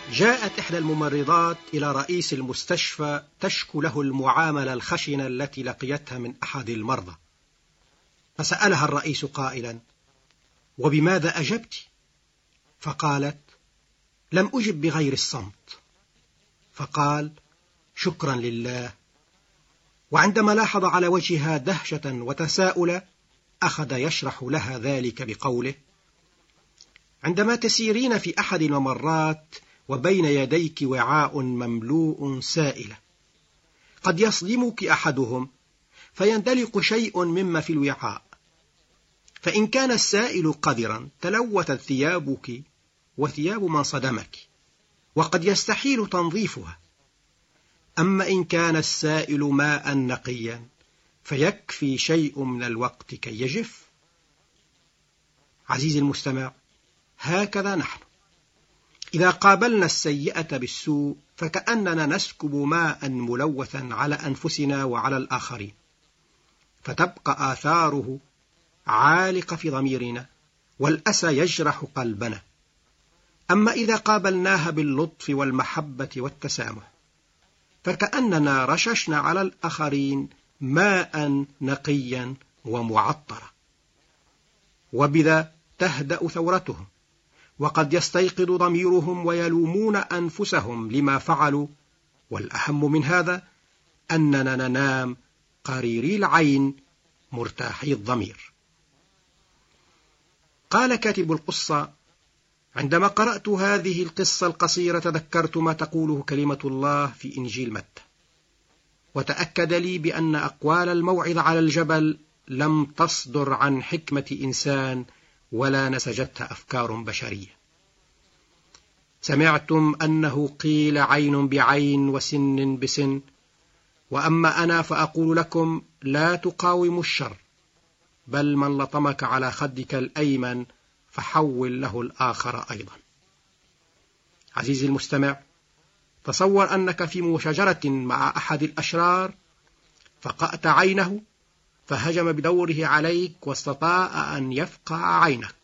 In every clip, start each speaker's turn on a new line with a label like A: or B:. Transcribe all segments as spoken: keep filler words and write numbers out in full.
A: جاءت إحدى الممرضات إلى رئيس المستشفى تشكو له المعاملة الخشنة التي لقيتها من أحد المرضى، فسألها الرئيس قائلا: وبماذا أجبت؟ فقالت: لم أجب بغير الصمت. فقال: شكرا لله. وعندما لاحظ على وجهها دهشة وتساؤلا أخذ يشرح لها ذلك بقوله: عندما تسيرين في أحد الممرات وبين يديك وعاء مملوء سائلة، قد يصدمك أحدهم فيندلق شيء مما في الوعاء، فإن كان السائل قذرا تلوثت ثيابك وثياب من صدمك، وقد يستحيل تنظيفها. أما إن كان السائل ماء نقيا فيكفي شيء من الوقت كي يجف. عزيزي المستمع، هكذا نحن إذا قابلنا السيئة بالسوء فكأننا نسكب ماء ملوثا على أنفسنا وعلى الآخرين، فتبقى آثاره عالقة في ضميرنا والأسى يجرح قلبنا. أما إذا قابلناها باللطف والمحبة والتسامح فكأننا رششنا على الآخرين ماء نقيا ومعطرا، وبذا تهدأ ثورتهم، وقد يستيقظ ضميرهم ويلومون أنفسهم لما فعلوا، والأهم من هذا أننا ننام قريري العين مرتاحي الضمير. قال كاتب القصة: عندما قرأت هذه القصة القصيرة تذكرت ما تقوله كلمة الله في إنجيل متى، وتأكد لي بأن أقوال الموعظة على الجبل لم تصدر عن حكمة إنسان ولا نسجتها أفكار بشرية. سمعتم أنه قيل عين بعين وسن بسن، وأما أنا فأقول لكم لا تقاوموا الشر، بل من لطمك على خدك الأيمن فحول له الآخر أيضا. عزيزي المستمع، تصور أنك في مشاجرة مع أحد الأشرار فقأت عينه فهجم بدوره عليك واستطاع أن يفقع عينك.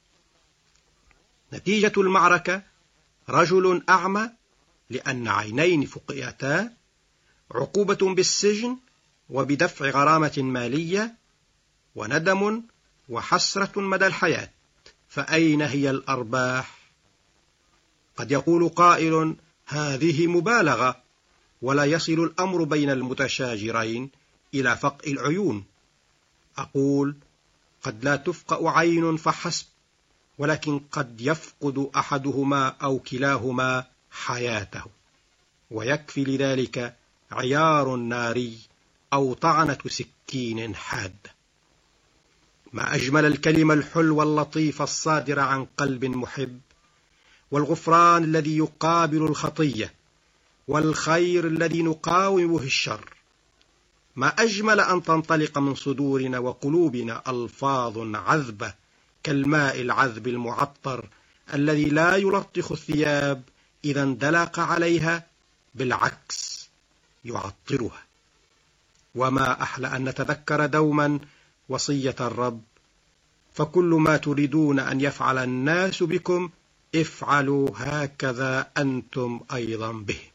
A: نتيجة المعركة رجل أعمى لأن عينين فقئتا، عقوبة بالسجن وبدفع غرامة مالية، وندم وحسرة مدى الحياة. فأين هي الأرباح؟ قد يقول قائل: هذه مبالغة، ولا يصل الأمر بين المتشاجرين إلى فقء العيون. أقول: قد لا تفقأ عين فحسب، ولكن قد يفقد أحدهما أو كلاهما حياته، ويكفي لذلك عيار ناري أو طعنة سكين حادة. ما أجمل الكلمة الحلوة اللطيفة الصادرة عن قلب محب، والغفران الذي يقابل الخطية، والخير الذي نقاومه الشر. ما أجمل أن تنطلق من صدورنا وقلوبنا ألفاظ عذبة كالماء العذب المعطر الذي لا يلطخ الثياب إذا اندلق عليها، بالعكس يعطرها. وما أحلى أن نتذكر دوما وصية الرب: فكل ما تريدون أن يفعل الناس بكم افعلوا هكذا أنتم أيضا به.